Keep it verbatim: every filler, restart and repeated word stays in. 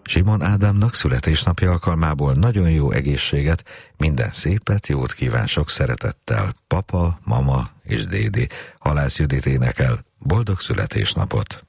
Simon Ádámnak születésnapja alkalmából nagyon jó egészséget, minden szépet, jót kíván sok szeretettel papa, mama és dédi. Halász Judit énekel. Boldog születésnapot!